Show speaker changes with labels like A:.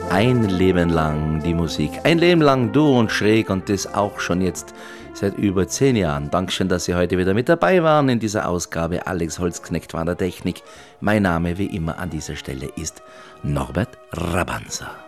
A: Ein Leben lang die Musik. Ein Leben lang Dur und Schräg und das auch schon jetzt seit über 10 Jahren. Dankeschön, dass Sie heute wieder mit dabei waren in dieser Ausgabe. Alex Holzknecht war an der Technik. Mein Name wie immer an dieser Stelle ist Norbert Rabanza.